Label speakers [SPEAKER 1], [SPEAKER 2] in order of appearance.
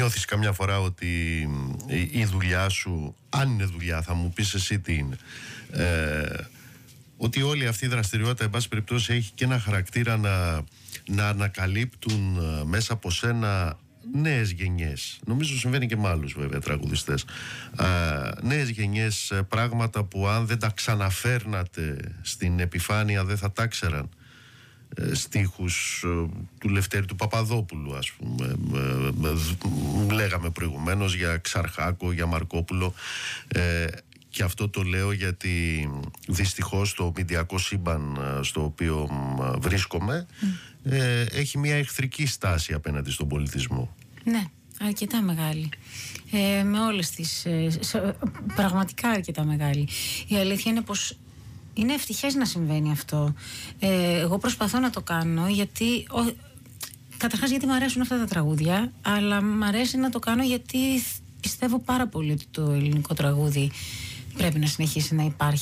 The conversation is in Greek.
[SPEAKER 1] νιώθεις καμιά φορά ότι η δουλειά σου, αν είναι δουλειά, θα μου πεις εσύ τι είναι, ότι όλη αυτή η δραστηριότητα, εν πάση περιπτώσει, έχει και ένα χαρακτήρα να ανακαλύπτουν μέσα από σένα νέες γενιές. Νομίζω συμβαίνει και με άλλους βέβαια τραγουδιστές. Νέες γενιές, πράγματα που αν δεν τα ξαναφέρνατε στην επιφάνεια δεν θα τα ξέραν. Στίχους του Λευτέρη του Παπαδόπουλου, ας πούμε, λέγαμε προηγουμένως για Ξαρχάκο, για Μαρκόπουλο, και αυτό το λέω γιατί δυστυχώς το μηντιακό σύμπαν στο οποίο βρίσκομαι έχει μια εχθρική στάση απέναντι στον πολιτισμό.
[SPEAKER 2] Ναι, αρκετά μεγάλη. Με όλες τις... πραγματικά αρκετά μεγάλη. Η αλήθεια είναι πως είναι ευτυχές να συμβαίνει αυτό. Εγώ προσπαθώ να το κάνω γιατί... Καταρχάς γιατί μου αρέσουν αυτά τα τραγούδια, αλλά μου αρέσει να το κάνω γιατί πιστεύω πάρα πολύ ότι το ελληνικό τραγούδι πρέπει να συνεχίσει να υπάρχει.